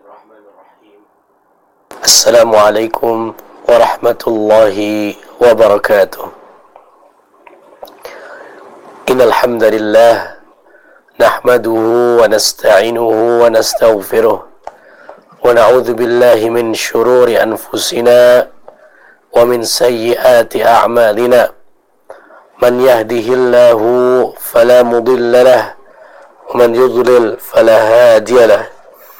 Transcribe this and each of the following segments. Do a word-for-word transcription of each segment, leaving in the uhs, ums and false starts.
Bismillahirrahmanirrahim. Assalamualaikum warahmatullahi wabarakatuh. Innal hamdalillah nahmaduhu wa nasta'inuhu wa nastaghfiruh wa na'udzu billahi min shururi anfusina wa min sayyiati a'malina. Man yahdihillahu fala mudilla lahu wa man yudlil fala hadiya lahu.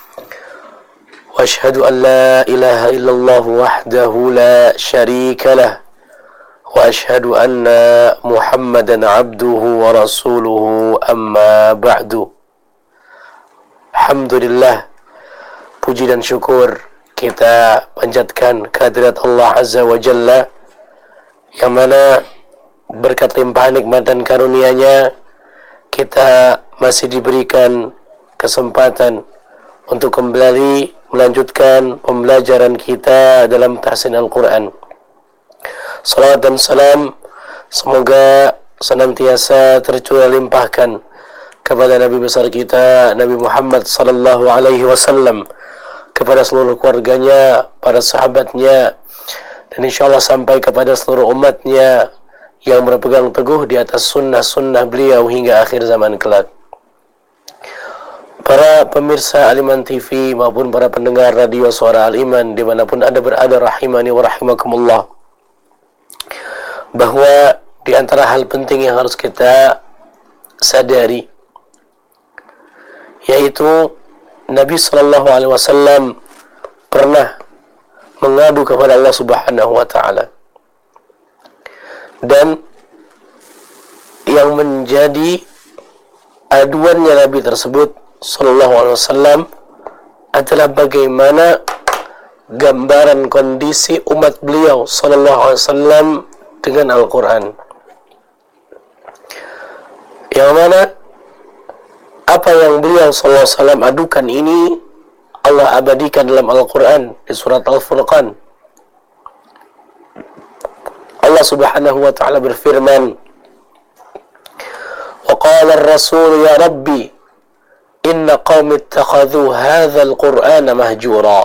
وأشهد أن لا إله إلا الله وحده لا شريك له وأشهد أن محمدا عبده ورسوله أما بعد. Alhamdulillah, puji dan syukur kita panjatkan kehadirat Allah Azza wa Jalla, yang mana berkat limpahan nikmat dan karunia-Nya kita masih diberikan kesempatan untuk kembali melanjutkan pembelajaran kita dalam tahsin Al-Quran. Salawat dan salam semoga senantiasa tercurah limpahkan kepada Nabi besar kita, Nabi Muhammad sallallahu alaihi wasallam, kepada seluruh keluarganya, para sahabatnya, dan insyaAllah sampai kepada seluruh umatnya yang berpegang teguh di atas sunnah-sunnah beliau hingga akhir zaman kelak. Para pemirsa Al-Iman T V maupun para pendengar radio Suara Al-Iman dimanapun Anda berada, rahimani wa rahimakumullah, bahwa di antara hal penting yang harus kita sadari, yaitu Nabi sallallahu alaihi wasallam pernah mengadu kepada Allah Subhanahu wa taala, dan yang menjadi aduannya Nabi tersebut sallallahu alaihi wasallam adalah bagaimana gambaran kondisi umat beliau sallallahu alaihi wasallam dengan Al-Quran, yang mana apa yang beliau sallallahu alaihi wasallam adukan ini Allah abadikan dalam Al-Quran di surat Al-Furqan. Allah Subhanahu wa taala berfirman, wa qala ar-rasul ya rabbi inna qaumi ittakhadhu hadzal qur'ana mahjura.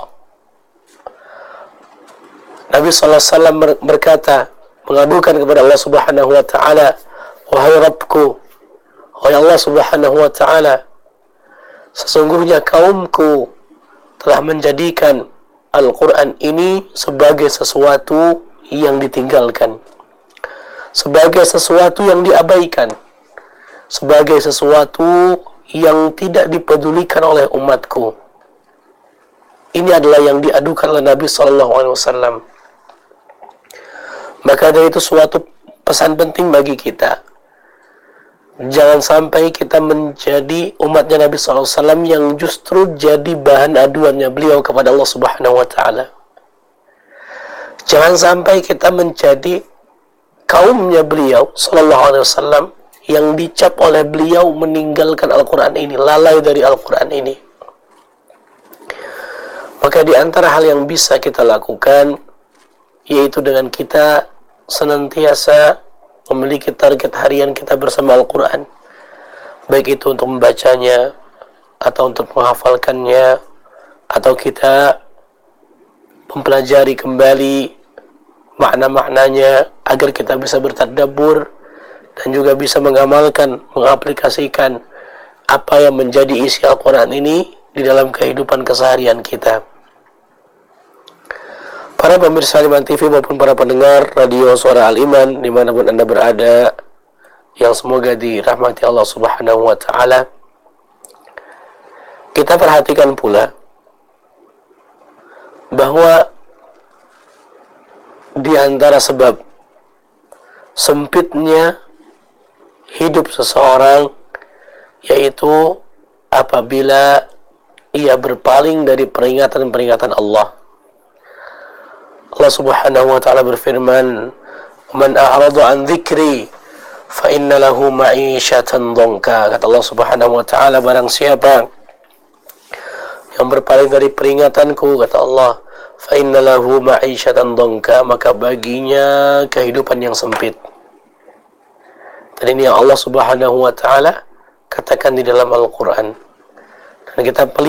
Nabi sallallahu alaihi wasallam berkata, mengadukan kepada Allah Subhanahu wa taala, wahai Rabbku, wahai Allah Subhanahu wa taala, sesungguhnya kaumku telah menjadikan Al-Quran ini sebagai sesuatu yang ditinggalkan, sebagai sesuatu yang diabaikan, sebagai sesuatu yang tidak dipedulikan oleh umatku. Ini adalah yang diadukan oleh Nabi sallallahu alaihi wasallam. Maka dari itu suatu pesan penting bagi kita, jangan sampai kita menjadi umatnya Nabi sallallahu alaihi wasallam yang justru jadi bahan aduannya beliau kepada Allah Subhanahu wa taala. Jangan sampai kita menjadi kaumnya beliau sallallahu alaihi wasallam yang dicap oleh beliau meninggalkan Al-Quran ini, lalai dari Al-Quran ini. Maka di antara hal yang bisa kita lakukan, yaitu dengan kita senantiasa memiliki target harian kita bersama Al-Quran, baik itu untuk membacanya, atau untuk menghafalkannya, atau kita mempelajari kembali makna-maknanya agar kita bisa bertadabbur dan juga bisa mengamalkan, mengaplikasikan apa yang menjadi isi Al-Quran ini di dalam kehidupan keseharian kita. Para pemirsa Al-Iman T V maupun para pendengar radio Suara Al-Iman dimanapun Anda berada, yang semoga dirahmati Allah Subhanahu wa taala, kita perhatikan pula bahwa di antara sebab sempitnya hidup seseorang, yaitu apabila ia berpaling dari peringatan-peringatan Allah. Allah Subhanahu wa taala berfirman, "Man a'rada an dzikri fa inna lahu ma'isyatan dhanka." Kata Allah Subhanahu wa taala, barang siapa yang berpaling dari peringatanku, kata Allah, fa inna lahu ma'isyatan dhanka, maka baginya kehidupan yang sempit. Dan ini yang Allah Subhanahu wa taala katakan di dalam Al-Quran. Dan kita